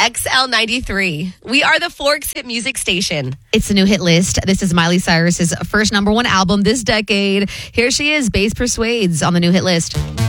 XL93. We are the Forks Hit Music Station. It's the new hit list. This is Miley Cyrus's first #1 album this decade. Here she is, Bass Persuades, on the new hit list.